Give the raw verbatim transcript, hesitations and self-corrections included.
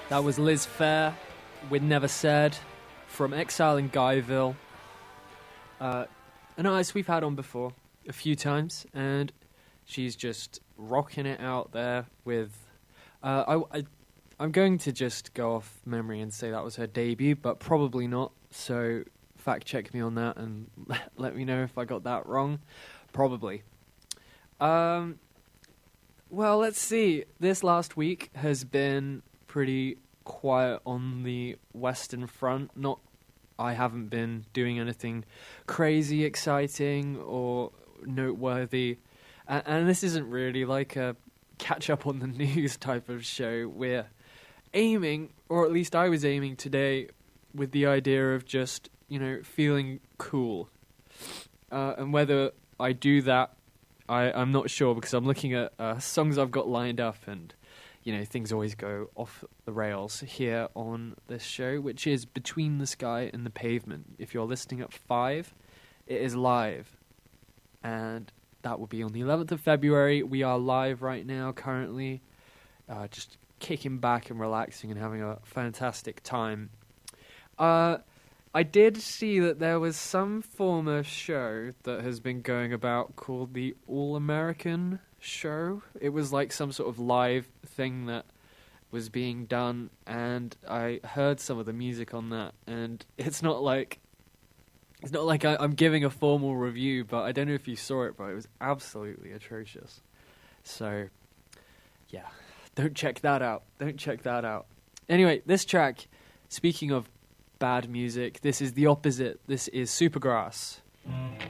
That was Liz Phair with Never Said from Exile in Guyville. Uh, an artist we've had on before a few times, and she's just rocking it out there with... Uh, I, I, I'm going to just go off memory and say that was her debut, but probably not, so fact check me on that and let me know if I got that wrong. Probably. Um, well, let's see. This last week has been pretty quiet on the Western Front. Not, I haven't been doing anything crazy exciting or noteworthy. And, and this isn't really like a catch up on the news type of show. We're aiming, or at least I was aiming today, with the idea of just, you know, feeling cool. Uh, and whether I do that, I, I'm not sure, because I'm looking at uh, songs I've got lined up, and you know, things always go off the rails here on this show, which is Between the Sky and the Pavement. If you're listening at five, it is live. And that will be on the eleventh of February. We are live right now, currently. Uh, just kicking back and relaxing and having a fantastic time. Uh, I did see that there was some former show that has been going about called the All-American Show. It was like some sort of live thing that was being done, and I heard some of the music on that, and it's not like it's not like I, I'm giving a formal review, but I don't know if you saw it, but it was absolutely atrocious. So, yeah, don't check that out. Don't check that out. Anyway, this track, speaking of bad music, this is the opposite. This is Supergrass.